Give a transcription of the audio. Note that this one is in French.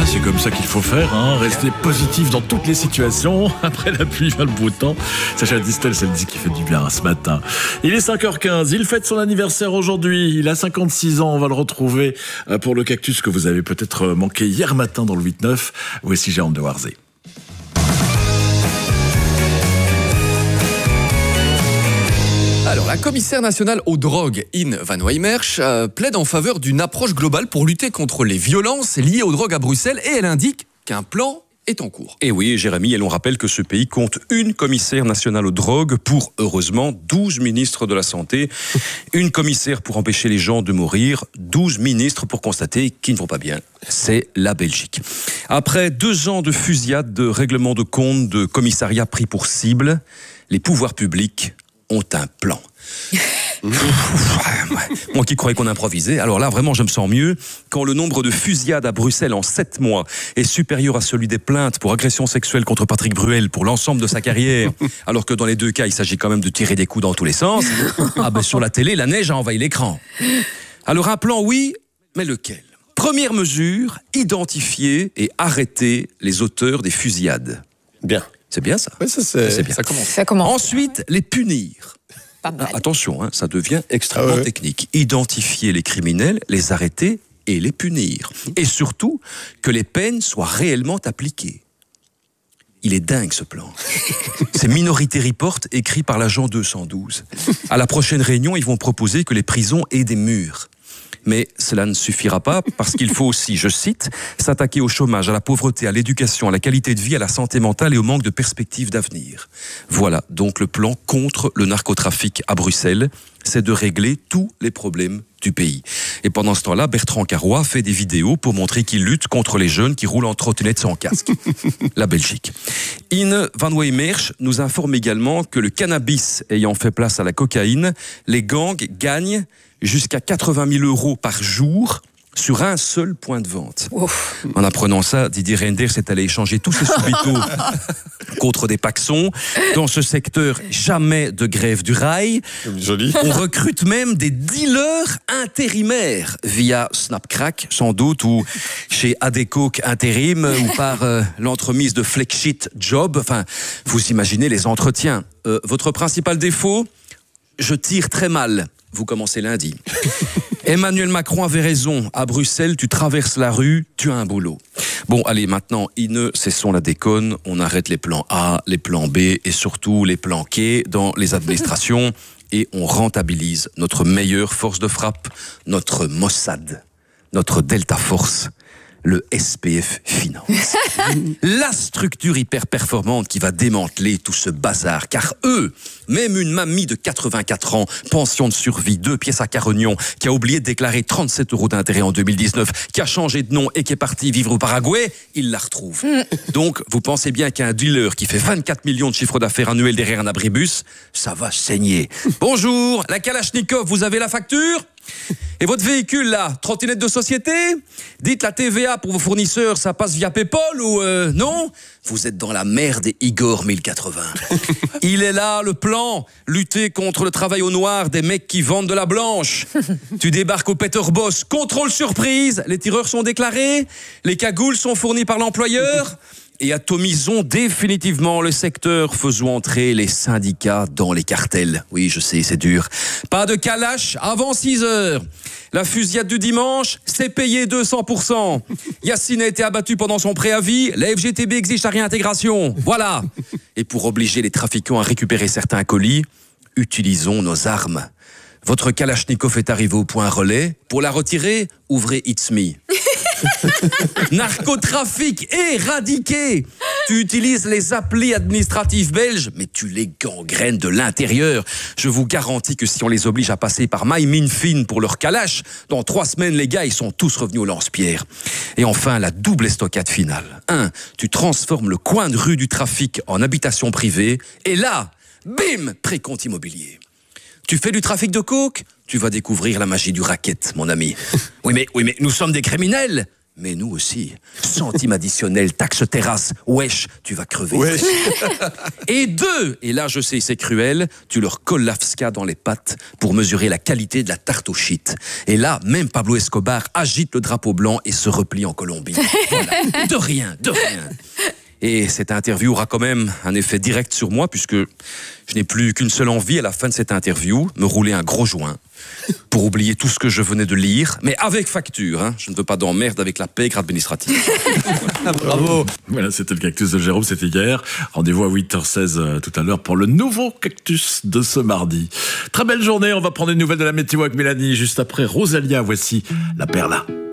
c'est comme ça qu'il faut faire, hein. Rester positif dans toutes les situations. Après la pluie vient le beau temps. Sacha Distel, c'est le dit qui fait du bien ce matin. Il est 5h15, il fête son anniversaire aujourd'hui. Il a 56 ans, on va le retrouver pour le cactus que vous avez peut-être manqué hier matin dans le 8-9. Voici Jérôme de Warzé. Alors, la commissaire nationale aux drogues, Ine Van Wijmersch, plaide en faveur d'une approche globale pour lutter contre les violences liées aux drogues à Bruxelles et elle indique qu'un plan est en cours. Et oui, Jérémy, et l'on rappelle que ce pays compte une commissaire nationale aux drogues pour, heureusement, 12 ministres de la Santé, une commissaire pour empêcher les gens de mourir, 12 ministres pour constater qu'ils ne vont pas bien. C'est la Belgique. Après 2 ans de fusillade, de règlement de compte, de commissariat pris pour cible, les pouvoirs publics ont un plan. Moi qui croyais qu'on improvisait, alors là vraiment je me sens mieux. Quand le nombre de fusillades à Bruxelles en 7 mois est supérieur à celui des plaintes pour agression sexuelle contre Patrick Bruel pour l'ensemble de sa carrière, alors que dans les 2 cas il s'agit quand même de tirer des coups dans tous les sens, sur la télé la neige a envahi l'écran. Alors un plan oui, mais lequel ? Première mesure, identifier et arrêter les auteurs des fusillades. Bien. C'est bien ça. Oui, c'est bien. Ça commence. Ensuite, les punir. Attention, ça devient extrêmement technique. Identifier les criminels, les arrêter et les punir. Et surtout, que les peines soient réellement appliquées. Il est dingue ce plan. C'est Minority Report écrit par l'agent 212. À la prochaine réunion, ils vont proposer que les prisons aient des murs. Mais cela ne suffira pas parce qu'il faut aussi, je cite, s'attaquer au chômage, à la pauvreté, à l'éducation, à la qualité de vie, à la santé mentale et au manque de perspectives d'avenir. Voilà donc le plan contre le narcotrafic à Bruxelles, c'est de régler tous les problèmes du pays. Et pendant ce temps-là, Bertrand Carrois fait des vidéos pour montrer qu'il lutte contre les jeunes qui roulent en trottinette sans casque. La Belgique. Ine Van Wijmersch nous informe également que le cannabis ayant fait place à la cocaïne, les gangs gagnent jusqu'à 80 000 € par jour sur un seul point de vente. Ouf. En apprenant ça, Didier Reynders est allé échanger tous ses soubretos contre des paxons. Dans ce secteur, jamais de grève du rail. Joli. On recrute même des dealers intérimaires via Snapcrack, sans doute, ou chez Adecoke Intérim, ou par l'entremise de Flexit Job. Enfin, vous imaginez les entretiens. Votre principal défaut ? Je tire très mal. Vous commencez lundi. Emmanuel Macron avait raison. À Bruxelles, tu traverses la rue, tu as un boulot. Bon, allez, maintenant, Ine, cessons la déconne. On arrête les plans A, les plans B et surtout les plans K dans les administrations et on rentabilise notre meilleure force de frappe, notre Mossad, notre Delta Force, le SPF Finance. La structure hyper performante qui va démanteler tout ce bazar. Car eux, même une mamie de 84 ans, pension de survie, 2 pièces à Carognon, qui a oublié de déclarer 37 € d'intérêt en 2019, qui a changé de nom et qui est parti vivre au Paraguay, ils la retrouvent. Donc, vous pensez bien qu'un dealer qui fait 24 millions de chiffre d'affaires annuel derrière un abribus, ça va saigner. Bonjour, la Kalachnikov, vous avez la facture ? Et votre véhicule là, trottinette de société ? Dites la TVA pour vos fournisseurs, ça passe via PayPal ou non ? Vous êtes dans la merde et Igor 1080. Il est là le plan, lutter contre le travail au noir des mecs qui vendent de la blanche. Tu débarques au Peter Boss, contrôle surprise, les tireurs sont déclarés, les cagoules sont fournies par l'employeur. Et atomisons définitivement le secteur, faisons entrer les syndicats dans les cartels. Oui, je sais, c'est dur. Pas de calache avant 6 heures. La fusillade du dimanche, c'est payé 200%. Yacine a été abattu pendant son préavis, la FGTB exige sa réintégration. Voilà. Et pour obliger les trafiquants à récupérer certains colis, utilisons nos armes. Votre Kalachnikov est arrivé au point relais. Pour la retirer, ouvrez It's Me. Narcotrafic éradiqué. Tu utilises les applis administratifs belges, mais tu les gangrènes de l'intérieur. Je vous garantis que si on les oblige à passer par MyMinFin pour leur calache, dans 3 semaines, les gars, ils sont tous revenus au lance-pierre. Et enfin, la double estocade finale. 1. Tu transformes le coin de rue du trafic en habitation privée. Et là, bim, précompte immobilier. Tu fais du trafic de coke ? Tu vas découvrir la magie du racket, mon ami. Oui, mais nous sommes des criminels. Mais nous aussi. Centime additionnel, taxe terrasse. Wesh, tu vas crever. Wesh. Et 2, et là je sais c'est cruel, tu leur colles l'AFSCA dans les pattes pour mesurer la qualité de la tarte au shit. Et là, même Pablo Escobar agite le drapeau blanc et se replie en Colombie. Voilà. De rien. Et cette interview aura quand même un effet direct sur moi, puisque je n'ai plus qu'une seule envie à la fin de cette interview, me rouler un gros joint pour oublier tout ce que je venais de lire, mais avec facture. Hein. Je ne veux pas d'emmerde avec la pègre administrative. Bravo. Voilà, c'était le Cactus de Jérôme, c'était hier. Rendez-vous à 8h16 tout à l'heure pour le nouveau Cactus de ce mardi. Très belle journée, on va prendre des nouvelles de la météo avec Mélanie juste après Rosalia. Voici la Perla.